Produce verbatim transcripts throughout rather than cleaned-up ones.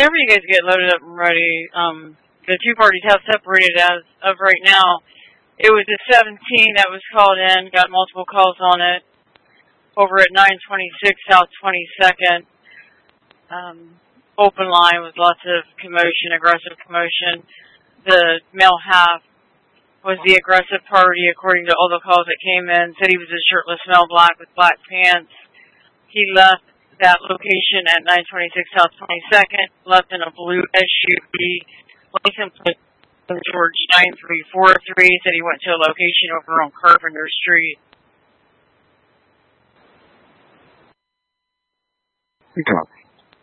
whenever you guys get loaded up and ready, um, the two parties have separated as of right now. It was a seventeen that was called in, got multiple calls on it, over at nine twenty-six South twenty-second. Um, open line with lots of commotion, aggressive commotion. The male half was the aggressive party, according to all the calls that came in. Said he was a shirtless male black with black pants. He left that location at nine twenty-six South twenty-second, left in a blue S U V, license plate George nine three four three, said he went to a location over on Carpenter Street. Copy.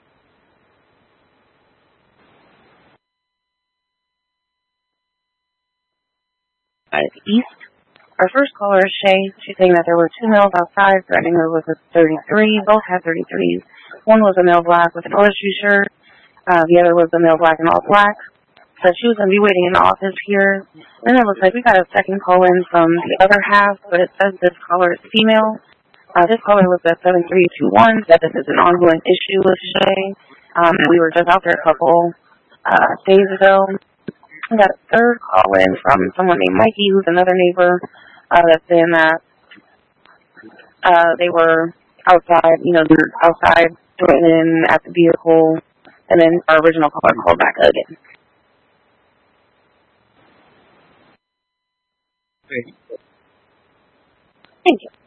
East. Our first caller is Shay. She's saying that there were two males outside threatening her with a thirty-three. Both had thirty-threes. One was a male black with an O S U shirt. Uh, the other was a male black and all black. So she was going to be waiting in the office here. Then it looks like we got a second call in from the other half, but it says this caller is female. Uh, this caller was at seven three two one, said this is an ongoing issue with Shay. Um, we were just out there a couple uh, days ago. We got a third call in from someone named Mikey, who's another neighbor, uh, that's saying that uh, they were outside, you know, they were outside, threatening at the vehicle, and then our original caller called back again. Thank you.